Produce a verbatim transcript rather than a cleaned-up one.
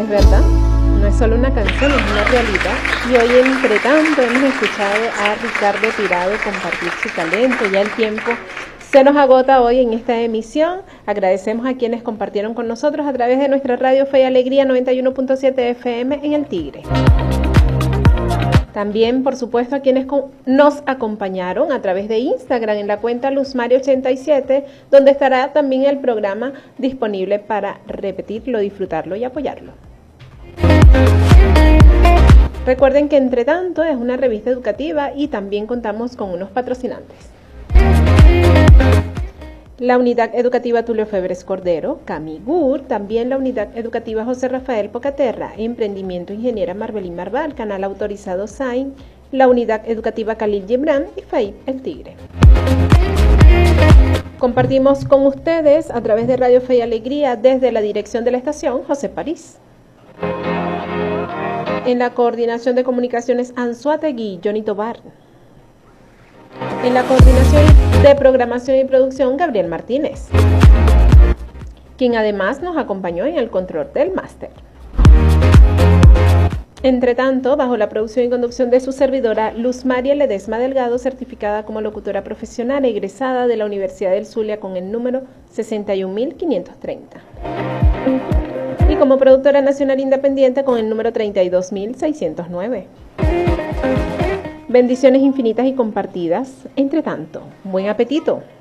es verdad, no es solo una canción, es una realidad. Y hoy, entre tanto, hemos escuchado a Ricardo Tirado compartir su talento. Ya el tiempo se nos agota hoy en esta emisión. Agradecemos a quienes compartieron con nosotros a través de nuestra radio Fe y Alegría noventa y uno punto siete F M en El Tigre. También, por supuesto, a quienes nos acompañaron a través de Instagram en la cuenta Luzmario ochenta y siete, donde estará también el programa disponible para repetirlo, disfrutarlo y apoyarlo. Recuerden que Entre Tanto es una revista educativa y también contamos con unos patrocinantes. La Unidad Educativa Tulio Febres Cordero, Camigur, también la Unidad Educativa José Rafael Pocaterra, Emprendimiento Ingeniera Marbelín Marval, Canal Autorizado Sain, la Unidad Educativa Khalil Gibran y F A I P El Tigre. Compartimos con ustedes a través de Radio Fe y Alegría desde la dirección de la estación José París. En la coordinación de comunicaciones Anzuategui, Johnny Tobar. En la coordinación de programación y producción, Gabriel Martínez, quien además nos acompañó en el control del máster. Entre tanto, bajo la producción y conducción de su servidora, Luz María Ledesma Delgado, certificada como locutora profesional egresada de la Universidad del Zulia con el número sesenta y un mil quinientos treinta. Y como productora nacional independiente con el número treinta y dos mil seiscientos nueve. Bendiciones infinitas y compartidas. Entre tanto, buen apetito.